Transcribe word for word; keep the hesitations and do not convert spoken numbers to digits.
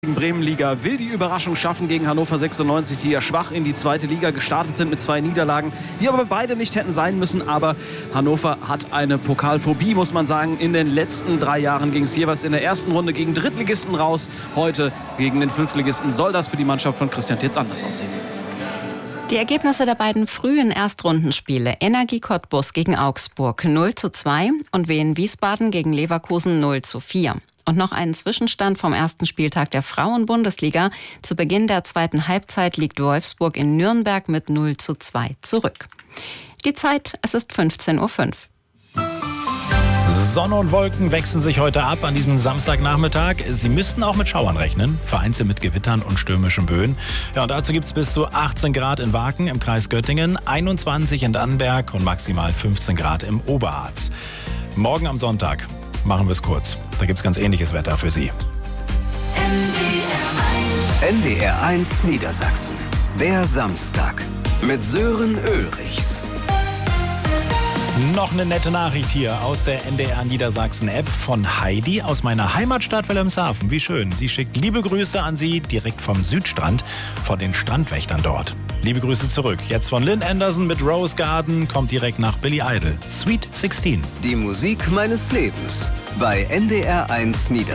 Bremen-Liga will die Überraschung schaffen gegen Hannover sechsundneunzig, die ja schwach in die zweite Liga gestartet sind mit zwei Niederlagen, die aber beide nicht hätten sein müssen. Aber Hannover hat eine Pokalphobie, muss man sagen. In den letzten drei Jahren ging es jeweils in der ersten Runde gegen Drittligisten raus. Heute gegen den Fünftligisten. Soll das für die Mannschaft von Christian Titz anders aussehen? Die Ergebnisse der beiden frühen Erstrundenspiele: Energie Cottbus gegen Augsburg null zu zwei und Wien Wiesbaden gegen Leverkusen null zu vier. Und noch einen Zwischenstand vom ersten Spieltag der Frauen-Bundesliga. Zu Beginn der zweiten Halbzeit liegt Wolfsburg in Nürnberg mit null zu zwei zurück. Die Zeit, es ist fünfzehn Uhr fünf. Sonne und Wolken wechseln sich heute ab an diesem Samstagnachmittag. Sie müssten auch mit Schauern rechnen, vereinzelt mit Gewittern und stürmischen Böen. Ja, und dazu gibt es bis zu achtzehn Grad in Waken im Kreis Göttingen, einundzwanzig in Dannenberg und maximal fünfzehn Grad im Oberharz. Morgen am Sonntag machen wir es kurz. Da gibt es ganz ähnliches Wetter für Sie. N D R eins Niedersachsen. Der Samstag mit Sören Ulrichs. Noch eine nette Nachricht hier aus der N D R Niedersachsen-App von Heidi aus meiner Heimatstadt Wilhelmshaven. Wie schön. Sie schickt liebe Grüße an Sie direkt vom Südstrand, von den Strandwächtern dort. Liebe Grüße zurück. Jetzt von Lynn Anderson mit Rose Garden, kommt direkt nach Billy Idol. Sweet sechzehn. Die Musik meines Lebens bei N D R eins Niedersachsen.